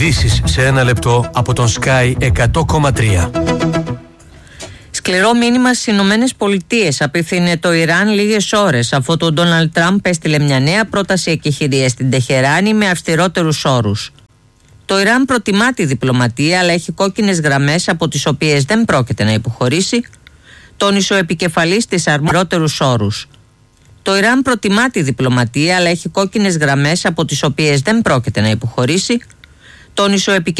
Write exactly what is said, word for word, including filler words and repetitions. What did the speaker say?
Ειδήσεις σε ένα λεπτό από τον Sky εκατό κόμμα τρία. Σκληρό μήνυμα στις Ηνωμένες Πολιτείες απίθυνε το Ιράν λίγες ώρες αφού ο Ντόναλντ Τραμπ έστειλε μια νέα πρόταση εκεχηρίας στην Τεχεράνη με αυστηρότερους όρους. Το Ιράν προτιμά τη διπλωματία, αλλά έχει κόκκινες γραμμές από τις οποίες δεν πρόκειται να υποχωρήσει, τόνισε ο επικεφαλής της αρμοδιότερους όρους. Το Ιράν προτιμά τη διπλωματία, αλλά έχει κόκκινες γραμμές από τις οποίες δεν πρόκειται να υποχωρήσει, τόνισε ο επικεφαλής